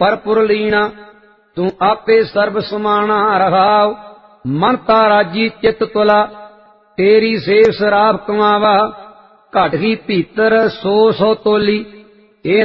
परपुर लीना। तू आपे सर्ब समाना रहाव, मनता राजी चित तुला। तेरी सेव शराब कमावा, घट ही भीतर सो सौ तोली।